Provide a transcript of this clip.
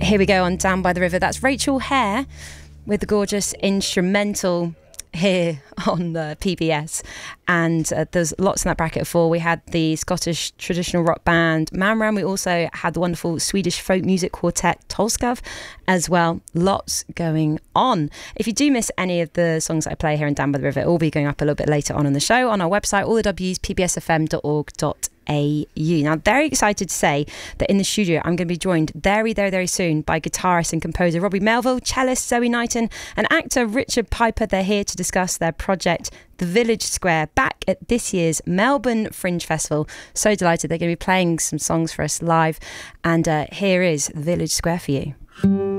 Here we go on Down by the River. That's Rachel Hare with the gorgeous instrumental here on the PBS. And there's lots in that bracket for. We had the Scottish traditional rock band Mamram. We also had the wonderful Swedish folk music quartet Tolskav as well. Lots going on. If you do miss any of the songs that I play here in Down by the River, it will be going up a little bit later on in the show on our website, all the W's, pbsfm.org.au. Now, I'm very excited to say that in the studio I'm going to be joined very soon by guitarist and composer Robbie Melville, cellist Zoe Knighton, and actor Richard Piper. They're here to discuss their project The Village Square, back at this year's Melbourne Fringe Festival. So delighted they're going to be playing some songs for us live, and here is The Village Square for you.